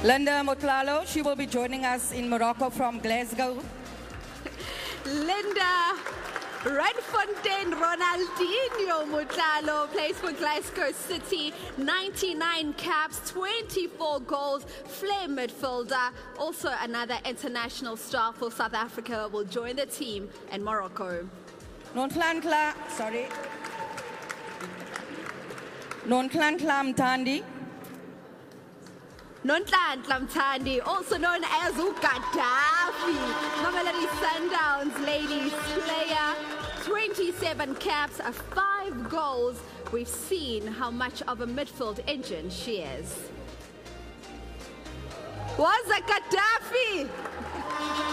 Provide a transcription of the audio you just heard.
Linda Motlalo, she will be joining us in Morocco from Glasgow. Linda Redfontaine Ronaldinho Motlalo plays for Glasgow City, 99 caps, 24 goals, flair midfielder. Also another international star for South Africa will join the team in Morocco. Nonhlanhla Mthandi. Nonhlanhla Mthandi, also known as uGaddafi, Mamelodi Sundowns ladies player, 27 caps, 5 goals. We've seen how much of a midfield engine she is. Was a Gaddafi!